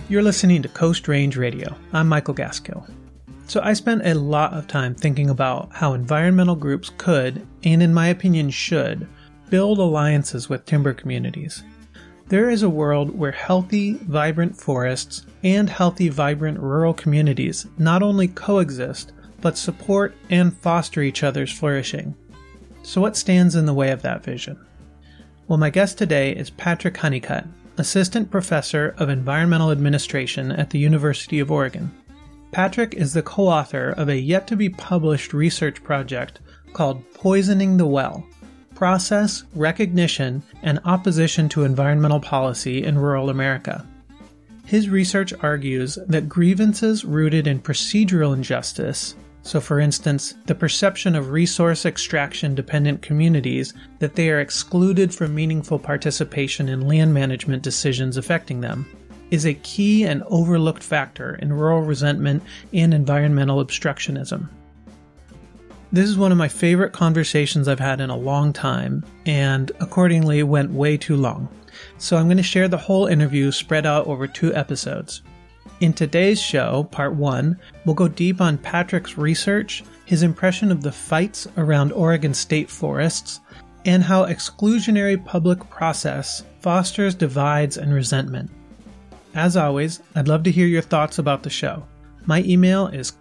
You're listening to Coast Range Radio. I'm Michael Gaskill. So I spent a lot of time thinking about how environmental groups could, and in my opinion should, build alliances with timber communities. There is a world where healthy, vibrant forests and healthy, vibrant rural communities not only coexist, but support and foster each other's flourishing. So what stands in the way of that vision? Well, my guest today is Patrick Honeycutt, Assistant Professor of Environmental Administration at the University of Oregon. Patrick is the co-author of a yet-to-be-published research project called Poisoning the Well: Process, Recognition, and Opposition to Environmental Policy in Rural America. His research argues that grievances rooted in procedural injustice, so for instance, the perception of resource extraction-dependent communities that they are excluded from meaningful participation in land management decisions affecting them, is a key and overlooked factor in rural resentment and environmental obstructionism. This is one of my favorite conversations I've had in a long time, and accordingly went way too long. So I'm going to share the whole interview spread out over 2 episodes. In today's show, part 1, we'll go deep on Patrick's research, his impression of the fights around Oregon state forests, and how exclusionary public process fosters divides and resentment. As always, I'd love to hear your thoughts about the show. My email is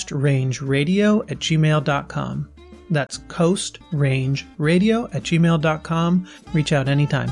coastrangeradio@gmail.com. That's coastrangeradio@gmail.com. Reach out anytime.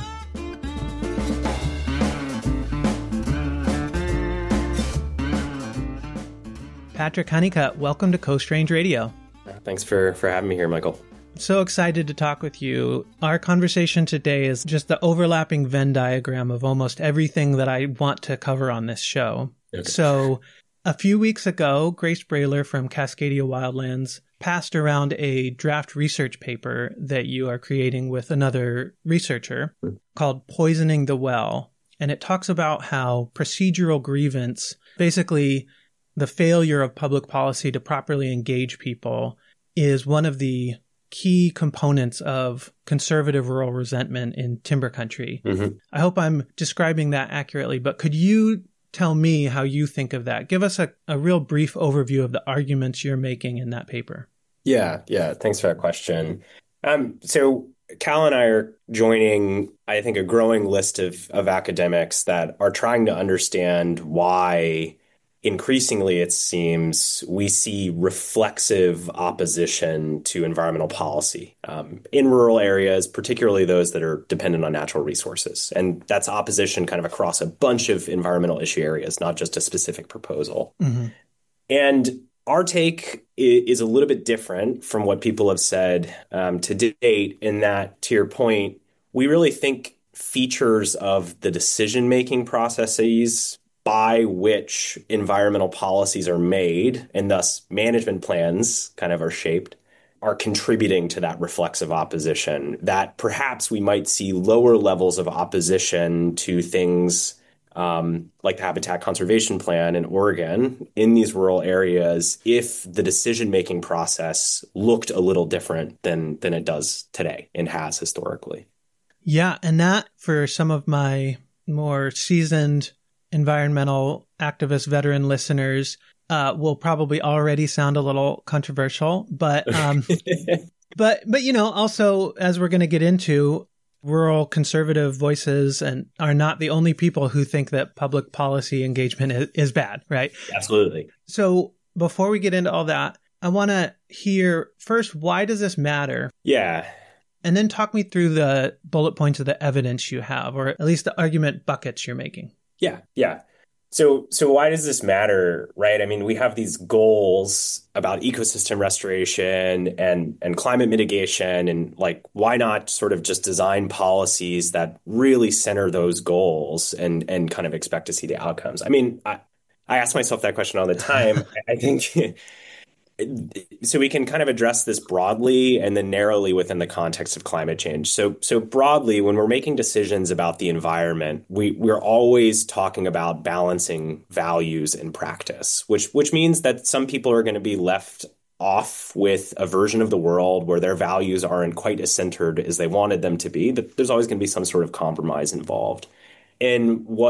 Patrick Honeycutt, welcome to Coast Range Radio. Thanks for having me here, Michael. So excited to talk with you. Our conversation today is just the overlapping Venn diagram of almost everything that I want to cover on this show. Okay. So a few weeks ago, Grace Brailer from Cascadia Wildlands passed around a draft research paper that you are creating with another researcher called Poisoning the Well. And it talks about how procedural grievance, basically the failure of public policy to properly engage people, is one of the key components of conservative rural resentment in timber country. Mm-hmm. I hope I'm describing that accurately, but could you tell me how you think of that? Give us a real brief overview of the arguments you're making in that paper. Yeah. Thanks for that question. So Cal and I are joining, I think, a growing list of academics that are trying to understand why increasingly, it seems, we see reflexive opposition to environmental policy in rural areas, particularly those that are dependent on natural resources. And that's opposition kind of across a bunch of environmental issue areas, not just a specific proposal. Mm-hmm. And our take is a little bit different from what people have said to date, in that, to your point, we really think features of the decision-making processes by which environmental policies are made, and thus management plans kind of are shaped, are contributing to that reflexive opposition, that perhaps we might see lower levels of opposition to things like the Habitat Conservation Plan in Oregon in these rural areas if the decision-making process looked a little different than it does today and has historically. Yeah, and that, for some of my more seasoned environmental activist veteran listeners, will probably already sound a little controversial, but but also, as we're going to get into, rural conservative voices and are not the only people who think that public policy engagement is bad, right? Absolutely. So before we get into all that, I want to hear first, why does this matter? Yeah. And then talk me through the bullet points of the evidence you have, or at least the argument buckets you're making. Yeah. So why does this matter, right? I mean, we have these goals about ecosystem restoration and climate mitigation, and why not sort of just design policies that really center those goals and kind of expect to see the outcomes? I mean, I ask myself that question all the time. I think so we can kind of address this broadly and then narrowly within the context of climate change. So broadly, when we're making decisions about the environment, we're always talking about balancing values and practice, which means that some people are going to be left off with a version of the world where their values aren't quite as centered as they wanted them to be. There's always going to be some sort of compromise involved. And what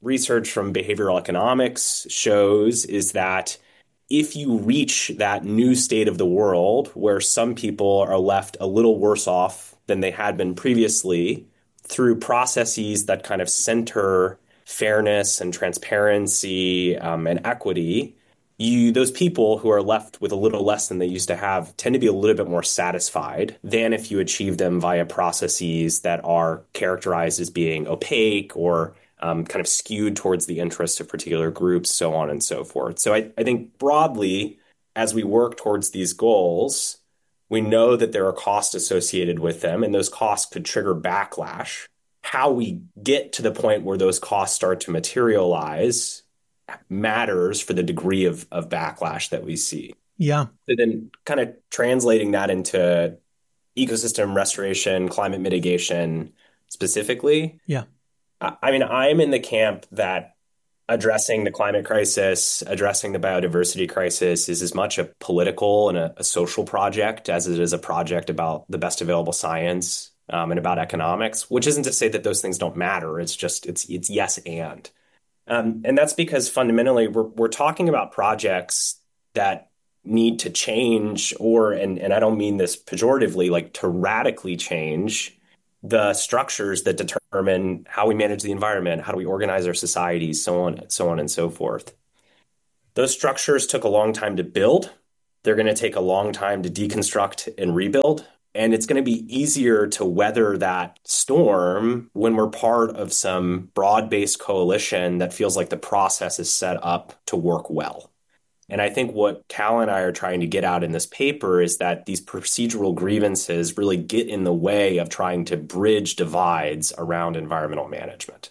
research from behavioral economics shows is that if you reach that new state of the world where some people are left a little worse off than they had been previously through processes that kind of center fairness and transparency and equity, those people who are left with a little less than they used to have tend to be a little bit more satisfied than if you achieve them via processes that are characterized as being opaque or kind of skewed towards the interests of particular groups, so on and so forth. So I think broadly, as we work towards these goals, we know that there are costs associated with them, and those costs could trigger backlash. How we get to the point where those costs start to materialize matters for the degree of backlash that we see. Yeah. So then kind of translating that into ecosystem restoration, climate mitigation specifically. Yeah. I mean, I'm in the camp that addressing the climate crisis, addressing the biodiversity crisis is as much a political and a social project as it is a project about the best available science and about economics, which isn't to say that those things don't matter. It's just, it's yes and. And that's because fundamentally we're talking about projects that need to change and I don't mean this pejoratively, like to radically change the structures that determine how we manage the environment, how do we organize our societies, so on and so forth. Those structures took a long time to build. They're going to take a long time to deconstruct and rebuild. And it's going to be easier to weather that storm when we're part of some broad-based coalition that feels like the process is set up to work well. And I think what Cal and I are trying to get out in this paper is that these procedural grievances really get in the way of trying to bridge divides around environmental management.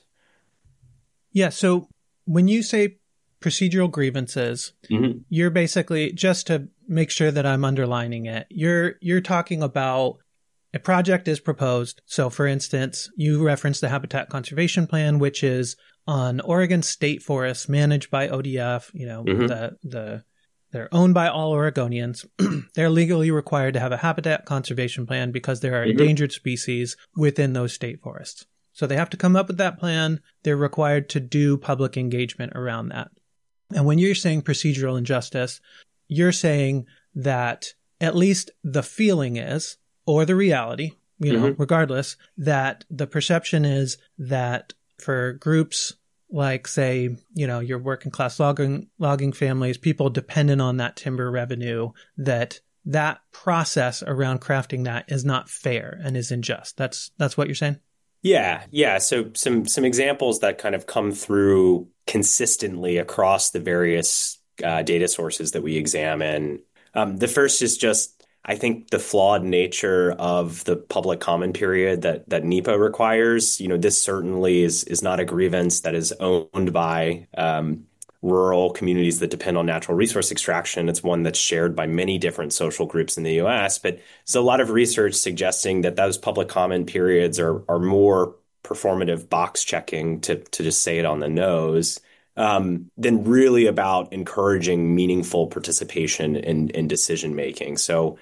Yeah. So when you say procedural grievances, you're basically, just to make sure that I'm underlining it, you're talking about a project is proposed. So for instance, you referenced the Habitat Conservation Plan, which is on Oregon state forests managed by ODF, they're owned by all Oregonians. They're legally required to have a habitat conservation plan because there are endangered species within those state forests. So they have to come up with that plan. They're required to do public engagement around that. And when you're saying procedural injustice, you're saying that at least the feeling is, or the reality, regardless, that the perception is that for groups like, say, your working class logging families, people dependent on that timber revenue, that process around crafting that is not fair and is unjust. That's what you're saying? Yeah. So some examples that kind of come through consistently across the various data sources that we examine. The first is just, I think, the flawed nature of the public comment period that NEPA requires. This certainly is not a grievance that is owned by rural communities that depend on natural resource extraction. It's one that's shared by many different social groups in the U.S. But there's a lot of research suggesting that those public comment periods are more performative box checking, to just say it on the nose, than really about encouraging meaningful participation in decision making. So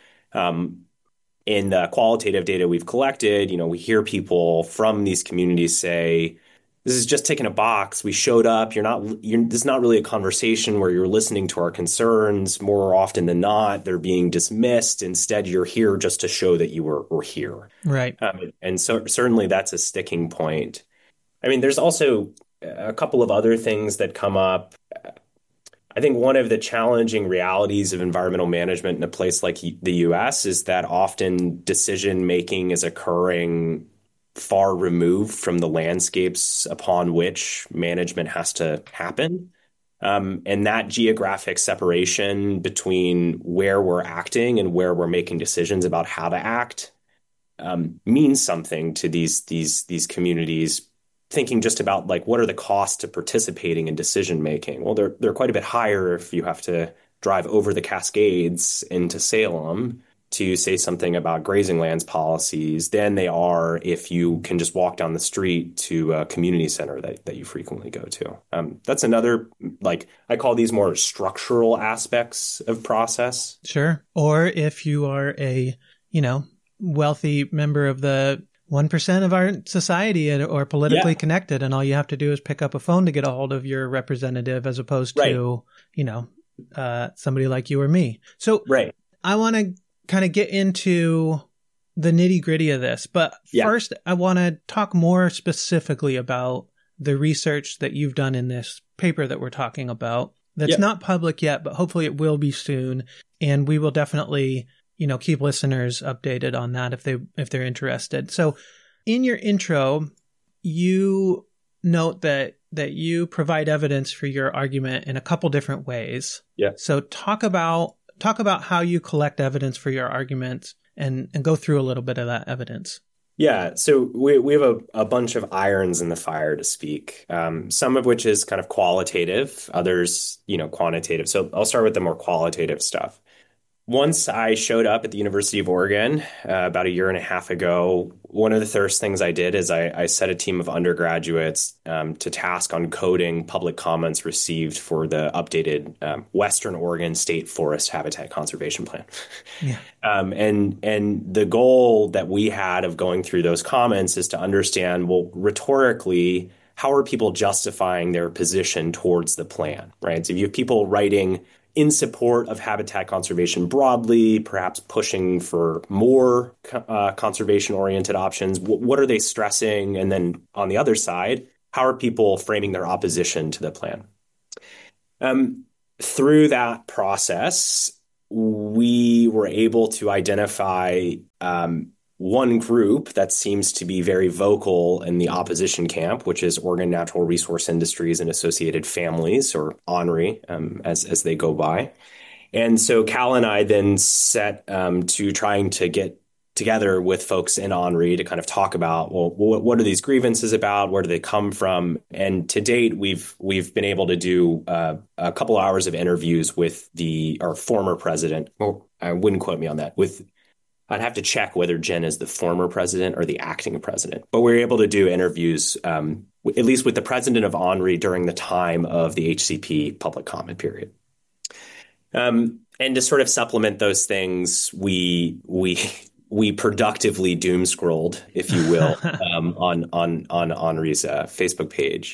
in the qualitative data we've collected, we hear people from these communities say, this is just ticking a box. We showed up. This is not really a conversation where you're listening to our concerns. More often than not, they're being dismissed. Instead, you're here just to show that you were here. Right. And so certainly that's a sticking point. I mean, there's also a couple of other things that come up. I think one of the challenging realities of environmental management in a place like the U.S. is that often decision making is occurring far removed from the landscapes upon which management has to happen. And that geographic separation between where we're acting and where we're making decisions about how to act means something to these communities. Thinking just about like, what are the costs to participating in decision making? Well, they're quite a bit higher if you have to drive over the Cascades into Salem to say something about grazing lands policies than they are if you can just walk down the street to a community center that you frequently go to. That's another, like, I call these more structural aspects of process. Sure. Or if you are a, wealthy member of the 1% of our society or politically connected, and all you have to do is pick up a phone to get a hold of your representative, as opposed to, somebody like you or me. So I want to kind of get into the nitty gritty of this, but first I want to talk more specifically about the research that you've done in this paper that we're talking about. That's not public yet, but hopefully it will be soon. And we will definitely, keep listeners updated on that if they're interested. So in your intro, you note that you provide evidence for your argument in a couple different ways. Yeah. So talk about how you collect evidence for your arguments and go through a little bit of that evidence. Yeah, so we have a bunch of irons in the fire, to speak, some of which is kind of qualitative, others, quantitative. So I'll start with the more qualitative stuff. Once I showed up at the University of Oregon about a year and a half ago, one of the first things I did is I set a team of undergraduates to task on coding public comments received for the updated Western Oregon State Forest Habitat Conservation Plan. Yeah. And the goal that we had of going through those comments is to understand, well, rhetorically, how are people justifying their position towards the plan, right? So if you have people writing in support of habitat conservation broadly, perhaps pushing for more conservation-oriented options, what are they stressing? And then on the other side, how are people framing their opposition to the plan? Through that process, we were able to identify one group that seems to be very vocal in the opposition camp, which is Oregon Natural Resource Industries and Associated Families, or ONRI, as they go by. And so Cal and I then set to trying to get together with folks in ONRI to kind of talk about, well, what are these grievances about? Where do they come from? And to date, we've been able to do a couple hours of interviews with our former president. Well, I wouldn't quote me on that. I'd have to check whether Jen is the former president or the acting president. But we were able to do interviews, at least with the president of ONRI during the time of the HCP public comment period. And to sort of supplement those things, we productively doom scrolled, if you will, on ONRI's Facebook page.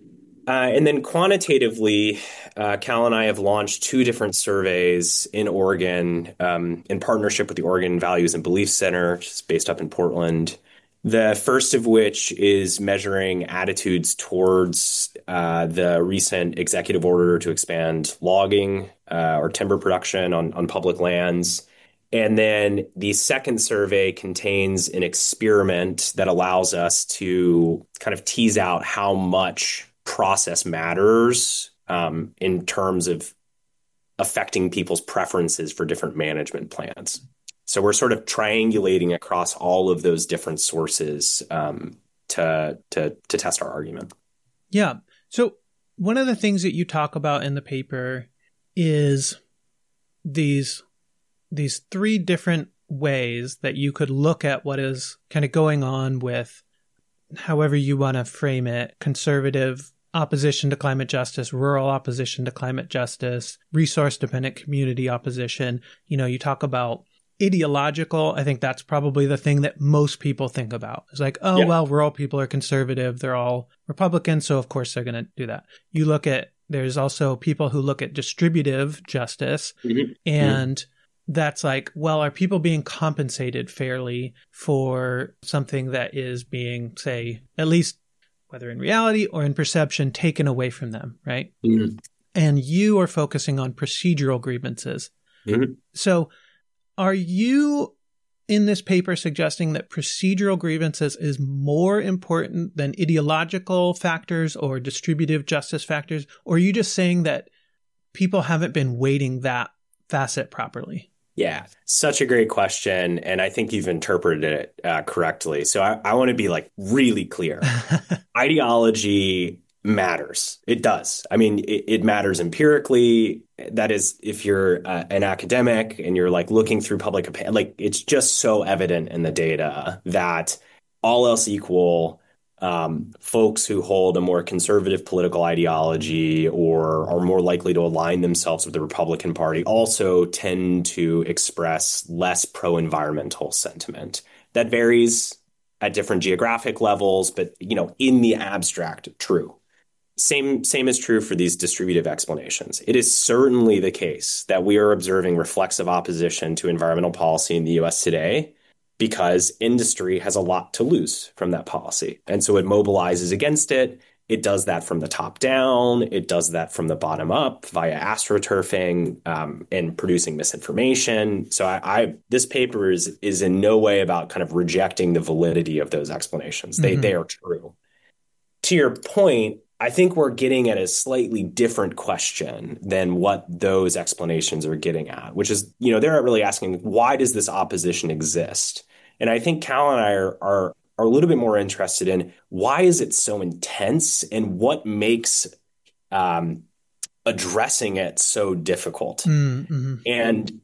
And then quantitatively, Cal and I have launched 2 different surveys in Oregon in partnership with the Oregon Values and Beliefs Center, which is based up in Portland. The first of which is measuring attitudes towards the recent executive order to expand logging or timber production on public lands. And then the second survey contains an experiment that allows us to kind of tease out how much process matters in terms of affecting people's preferences for different management plans. So we're sort of triangulating across all of those different sources to test our argument. Yeah. So one of the things that you talk about in the paper is these 3 different ways that you could look at what is kind of going on with, however you want to frame it, conservative opposition to climate justice, rural opposition to climate justice, resource-dependent community opposition. You talk about ideological. I think that's probably the thing that most people think about. It's like, well, rural people are conservative. They're all Republican, so of course they're going to do that. There's also people who look at distributive justice, and that's like, well, are people being compensated fairly for something that is being, say, at least whether in reality or in perception, taken away from them, right? Mm-hmm. And you are focusing on procedural grievances. Mm-hmm. So are you in this paper suggesting that procedural grievances is more important than ideological factors or distributive justice factors? Or are you just saying that people haven't been weighting that facet properly? Yeah, such a great question. And I think you've interpreted it correctly. So I want to be really clear. Ideology matters. It does. I mean, it matters empirically. That is, if you're an academic and you're looking through public opinion, it's just so evident in the data that all else equal, folks who hold a more conservative political ideology or are more likely to align themselves with the Republican Party also tend to express less pro-environmental sentiment. That varies at different geographic levels, but in the abstract, true. Same is true for these distributive explanations. It is certainly the case that we are observing reflexive opposition to environmental policy in the US today because industry has a lot to lose from that policy. And so it mobilizes against it. It does that from the top down. It does that from the bottom up via astroturfing and producing misinformation. So this paper is in no way about kind of rejecting the validity of those explanations. They are true. To your point, I think we're getting at a slightly different question than what those explanations are getting at, which is, they're not really asking, why does this opposition exist? And I think Cal and I are a little bit more interested in why is it so intense and what makes addressing it so difficult. And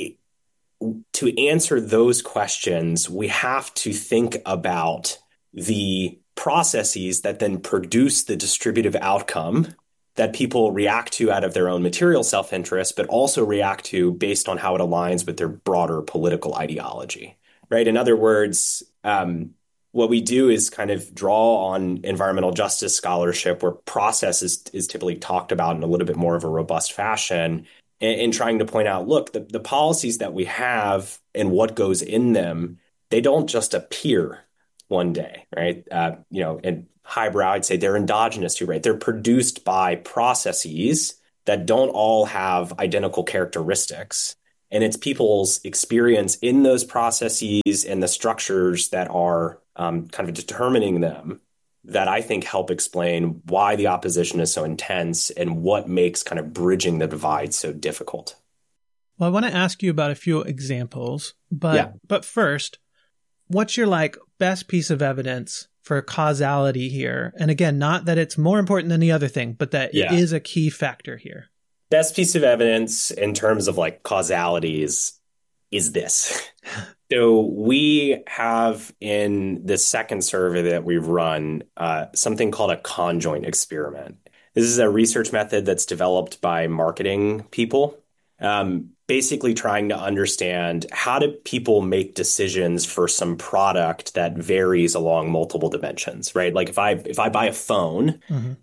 to answer those questions, we have to think about the processes that then produce the distributive outcome that people react to out of their own material self-interest, but also react to based on how it aligns with their broader political ideology, right? In other words, what we do is kind of draw on environmental justice scholarship where process is typically talked about in a little bit more of a robust fashion and trying to point out, look, the policies that we have and what goes in them, they don't just appear one day, right? And highbrow, I'd say they're endogenous too, right? They're produced by processes that don't all have identical characteristics. And it's people's experience in those processes and the structures that are kind of determining them that I think help explain why the opposition is so intense and what makes kind of bridging the divide so difficult. Well, I want to ask you about a few examples, but first, what's your best piece of evidence for causality here? And again, not that it's more important than the other thing, but that it is a key factor here. Best piece of evidence in terms of causality is this. So we have in the second survey that we've run something called a conjoint experiment. This is a research method that's developed by marketing people, basically trying to understand how do people make decisions for some product that varies along multiple dimensions, right? Like if I buy a phone,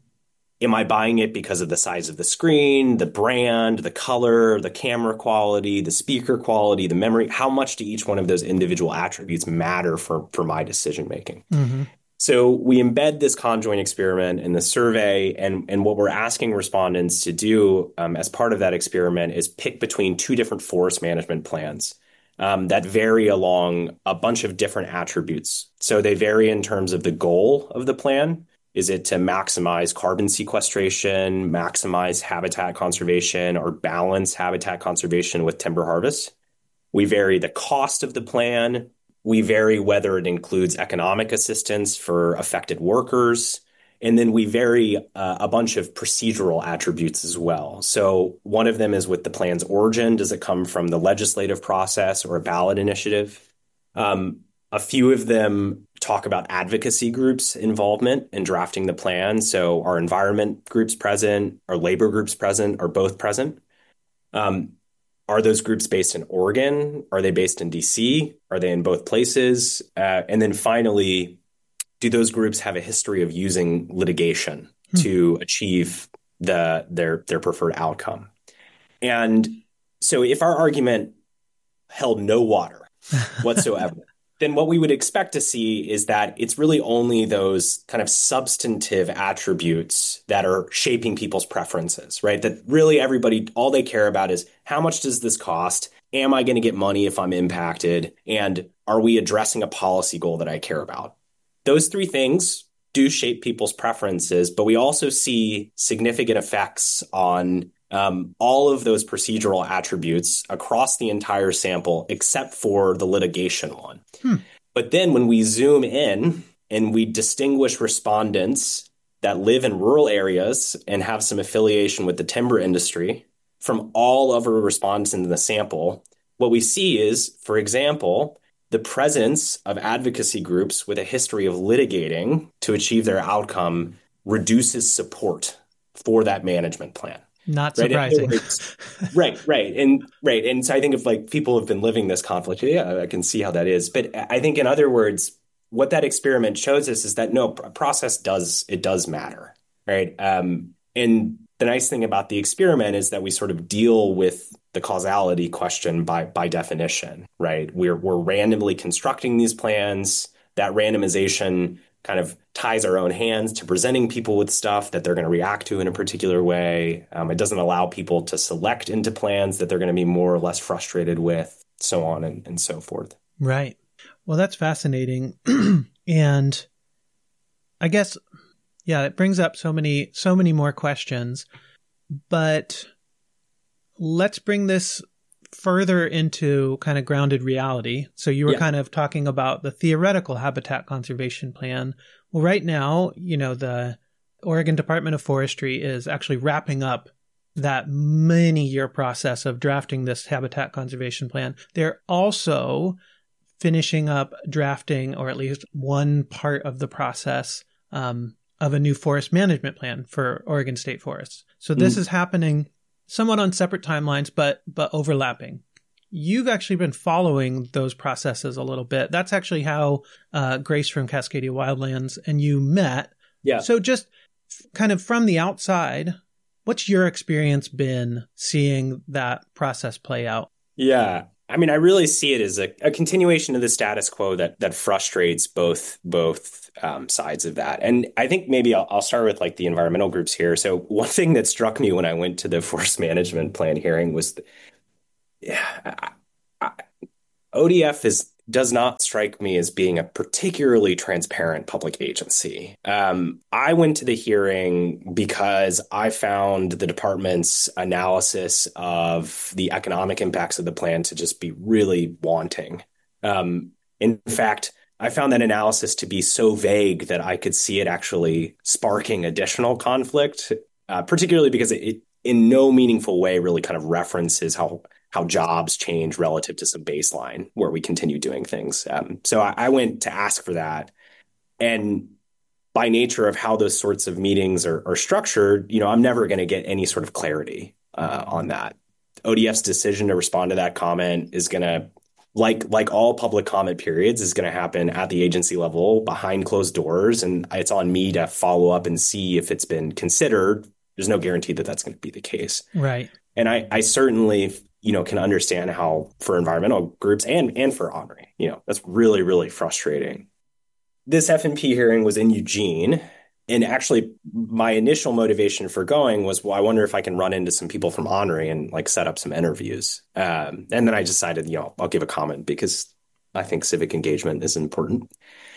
am I buying it because of the size of the screen, the brand, the color, the camera quality, the speaker quality, the memory? How much do each one of those individual attributes matter for my decision making? So we embed this conjoint experiment in the survey, and what we're asking respondents to do as part of that experiment is pick between two different forest management plans that vary along a bunch of different attributes. So they vary in terms of the goal of the plan. Is it to maximize carbon sequestration, maximize habitat conservation, or balance habitat conservation with timber harvest? We vary the cost of the plan. We vary whether it includes economic assistance for affected workers. And then we vary a bunch of procedural attributes as well. So one of them is with the plan's origin. Does it come from the legislative process or a ballot initiative? A few of them talk about advocacy groups' involvement in drafting the plan. So are environment groups present? Are labor groups present? Are both present? Are those groups based in Oregon? Are they based in DC? Are they in both places? And then finally, do those groups have a history of using litigation to achieve their preferred outcome? And so if our argument held no water whatsoever, then what we would expect to see is that it's really only those kind of substantive attributes that are shaping people's preferences, right? That really everybody, all they care about is how much does this cost? Am I going to get money if I'm impacted? And are we addressing a policy goal that I care about? Those three things do shape people's preferences, but we also see significant effects on all of those procedural attributes across the entire sample, except for the litigation one. But then when we zoom in and we distinguish respondents that live in rural areas and have some affiliation with the timber industry from all of our respondents in the sample, what we see is, for example, the presence of advocacy groups with a history of litigating to achieve their outcome reduces support for that management plan. Not surprising. Right. And so I think if people have been living this conflict, I can see how that is. But I think in other words, what that experiment shows us is that no, process does matter, right? And the nice thing about the experiment is that we sort of deal with the causality question by definition, right? We're randomly constructing these plans. That randomization kind of ties our own hands to presenting people with stuff that they're going to react to in a particular way. It doesn't allow people to select into plans that they're going to be more or less frustrated with, so on and so forth. Right. Well, that's fascinating. And I guess, yeah, it brings up so many more questions, but let's bring this further into kind of grounded reality. So you were kind of talking about the theoretical habitat conservation plan. Well, right now, the Oregon Department of Forestry is actually wrapping up that many-year process of drafting this habitat conservation plan. They're also finishing up drafting, or at least one part of the process of a new forest management plan for Oregon State Forests. So this is happening somewhat on separate timelines, but overlapping. You've actually been following those processes a little bit. That's actually how Grace from Cascadia Wildlands and you met. Yeah. So just kind of from the outside, what's your experience been seeing that process play out? Yeah. I mean, I really see it as a continuation of the status quo that frustrates both sides of that. And I think maybe I'll start with like the environmental groups here. So one thing that struck me when I went to the forest management plan hearing was, ODF does not strike me as being a particularly transparent public agency. I went to the hearing because I found the department's analysis of the economic impacts of the plan to just be really wanting. In fact, I found that analysis to be so vague that I could see it actually sparking additional conflict, particularly because it in no meaningful way really kind of references how jobs change relative to some baseline where we continue doing things. So I went to ask for that. And by nature of how those sorts of meetings are structured, I'm never going to get any sort of clarity on that. ODF's decision to respond to that comment is going to, like all public comment periods, is going to happen at the agency level behind closed doors. And it's on me to follow up and see if it's been considered. There's no guarantee that that's going to be the case. Right. And I certainly can understand how for environmental groups and for Henri, that's really, really frustrating. This FNP hearing was in Eugene. And actually, my initial motivation for going was, well, I wonder if I can run into some people from Henri and like set up some interviews. And then I decided, I'll give a comment because I think civic engagement is important.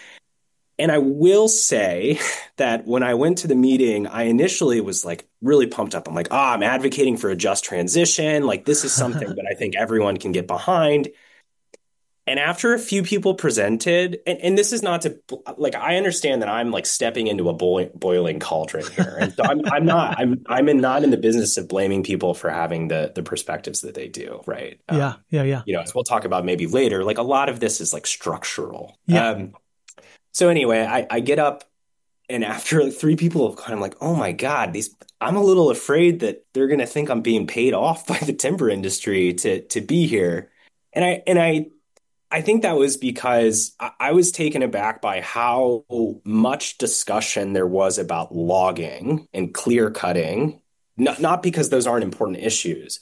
And I will say that when I went to the meeting, I initially was like really pumped up. I'm like, I'm advocating for a just transition. Like this is something that I think everyone can get behind. And after a few people presented, and this is not to like, I understand that I'm like stepping into a boiling cauldron here. And so I'm not in the business of blaming people for having the perspectives that they do. Right. Yeah. As we'll talk about maybe later, like a lot of this is like structural. Yeah. So anyway, I get up and after like three people have gone, I'm like, oh my God, I'm a little afraid that they're going to think I'm being paid off by the timber industry to be here. And I think that was because I was taken aback by how much discussion there was about logging and clear cutting, not because those aren't important issues,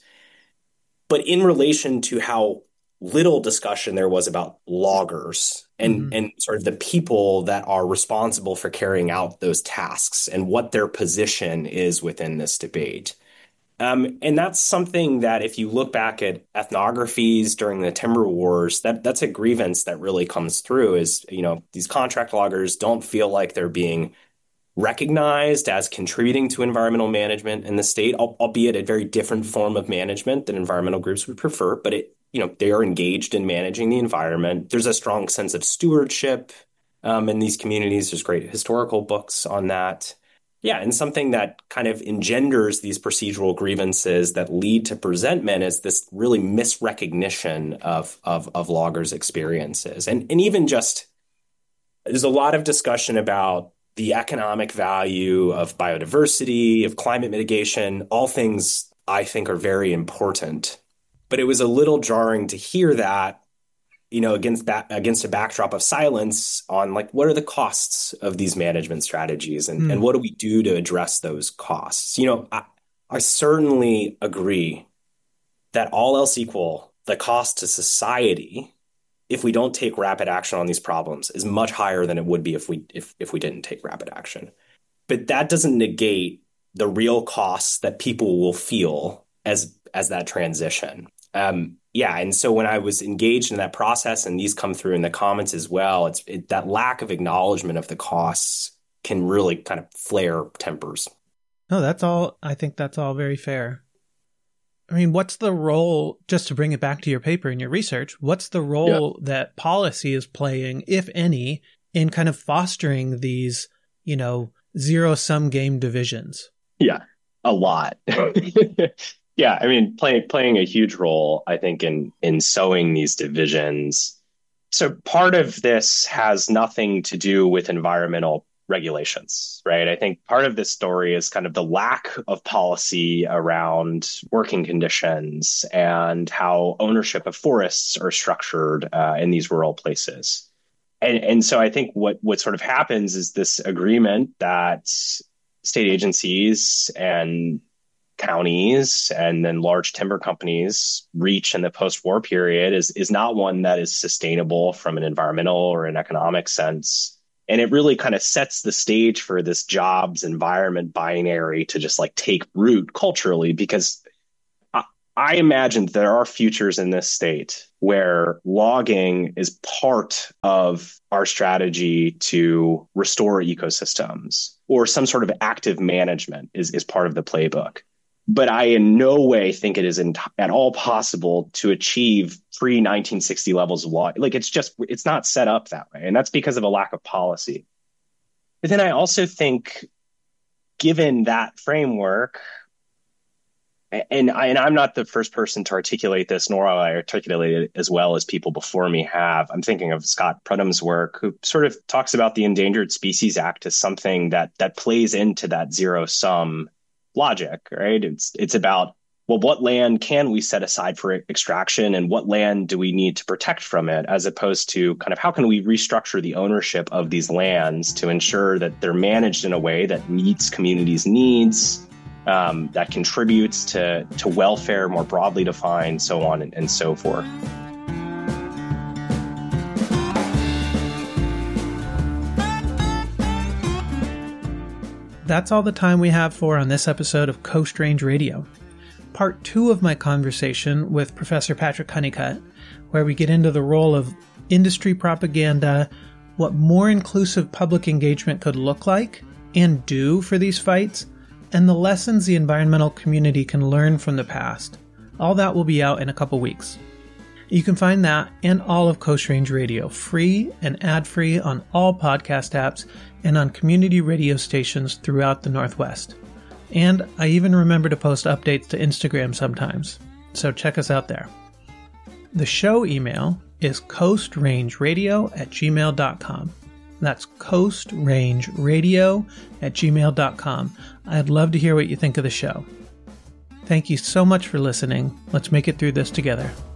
but in relation to how little discussion there was about loggers and sort of the people that are responsible for carrying out those tasks and what their position is within this debate. And that's something that if you look back at ethnographies during the timber wars, that's a grievance that really comes through is, these contract loggers don't feel like they're being recognized as contributing to environmental management in the state, albeit a very different form of management than environmental groups would prefer. But they are engaged in managing the environment. There's a strong sense of stewardship in these communities. There's great historical books on that. Yeah, and something that kind of engenders these procedural grievances that lead to presentment is this really misrecognition of loggers' experiences. And even just, there's a lot of discussion about the economic value of biodiversity, of climate mitigation, all things I think are very important. But it was a little jarring to hear that against a backdrop of silence on like what are the costs of these management strategies and what do we do to address those costs? I certainly agree that all else equal, the cost to society if we don't take rapid action on these problems is much higher than it would be if we didn't take rapid action. But that doesn't negate the real costs that people will feel as that transition. And so when I was engaged in that process, and these come through in the comments as well, that lack of acknowledgement of the costs can really kind of flare tempers. No, I think that's all very fair. I mean, what's the role, just to bring it back to your paper and your research, what's the role that policy is playing, if any, in kind of fostering these, zero-sum game divisions? Yeah, a lot. Yeah, I mean, playing a huge role, I think, in sowing these divisions. So part of this has nothing to do with environmental regulations, right? I think part of this story is kind of the lack of policy around working conditions and how ownership of forests are structured in these rural places. And so I think what sort of happens is this agreement that state agencies and counties and then large timber companies reach in the post-war period is not one that is sustainable from an environmental or an economic sense. And it really kind of sets the stage for this jobs environment binary to just like take root culturally, because I imagine there are futures in this state where logging is part of our strategy to restore ecosystems, or some sort of active management is part of the playbook. But I in no way think it is at all possible to achieve pre-1960 levels of law. Like it's not set up that way. And that's because of a lack of policy. But then I also think, given that framework, and I'm not the first person to articulate this, nor will I articulate it as well as people before me have. I'm thinking of Scott Prudhom's work, who sort of talks about the Endangered Species Act as something that plays into that zero-sum logic, right? It's about, well, what land can we set aside for extraction and what land do we need to protect from it, as opposed to kind of how can we restructure the ownership of these lands to ensure that they're managed in a way that meets communities' needs, that contributes to welfare more broadly defined, so on and so forth. That's all the time we have for on this episode of Coast Range Radio. Part 2 of my conversation with Professor Patrick Honeycutt, where we get into the role of industry propaganda, what more inclusive public engagement could look like and do for these fights, and the lessons the environmental community can learn from the past. All that will be out in a couple weeks. You can find that and all of Coast Range Radio free and ad-free on all podcast apps and on community radio stations throughout the Northwest. And I even remember to post updates to Instagram sometimes, so check us out there. The show email is coastrangeradio@gmail.com. That's coastrangeradio@gmail.com. I'd love to hear what you think of the show. Thank you so much for listening. Let's make it through this together.